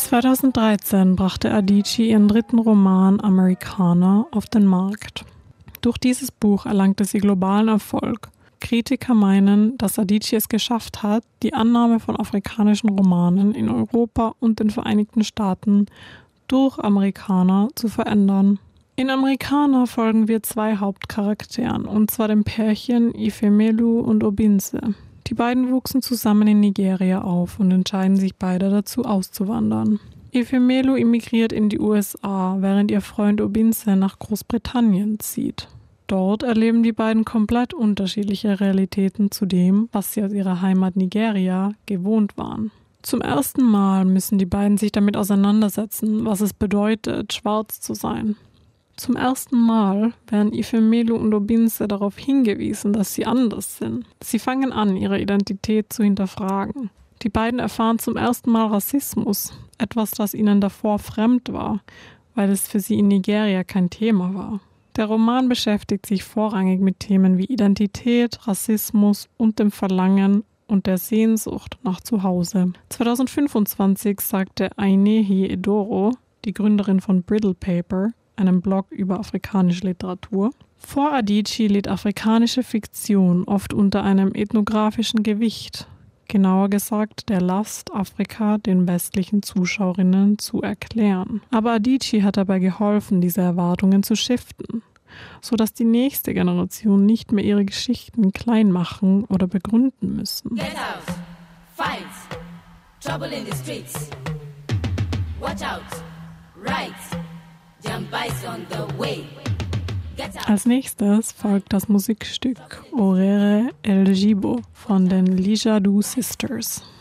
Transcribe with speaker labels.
Speaker 1: 2013 brachte Adichie ihren dritten Roman Amerikaner auf den Markt. Durch dieses Buch erlangte sie globalen Erfolg. Kritiker meinen, dass Adichie es geschafft hat, die Annahme von afrikanischen Romanen in Europa und den Vereinigten Staaten durch Amerikaner zu verändern. In Amerikaner folgen wir zwei Hauptcharakteren, und zwar dem Pärchen Ifemelu und Obinze. Die beiden wuchsen zusammen in Nigeria auf und entscheiden sich beide dazu, auszuwandern. Ifemelu emigriert in die USA, während ihr Freund Obinze nach Großbritannien zieht. Dort erleben die beiden komplett unterschiedliche Realitäten zu dem, was sie aus ihrer Heimat Nigeria gewohnt waren. Zum ersten Mal müssen die beiden sich damit auseinandersetzen, was es bedeutet, schwarz zu sein. Zum ersten Mal werden Ifemelu und Obinze darauf hingewiesen, dass sie anders sind. Sie fangen an, ihre Identität zu hinterfragen. Die beiden erfahren zum ersten Mal Rassismus, etwas, das ihnen davor fremd war, weil es für sie in Nigeria kein Thema war. Der Roman beschäftigt sich vorrangig mit Themen wie Identität, Rassismus und dem Verlangen und der Sehnsucht nach Zuhause. 2025 sagte Ainehi Edoro, die Gründerin von Brittle Paper, einem Blog über afrikanische Literatur: Vor Adichie litt afrikanische Fiktion oft unter einem ethnografischen Gewicht, genauer gesagt der Last, Afrika den westlichen Zuschauerinnen zu erklären. Aber Adichie hat dabei geholfen, diese Erwartungen zu shiften, sodass die nächste Generation nicht mehr ihre Geschichten klein machen oder begründen müssen.
Speaker 2: Get out, fight, trouble in the streets, watch out, right.
Speaker 1: Als nächstes folgt das Musikstück Orere El Jibo von den Lijadu Sisters.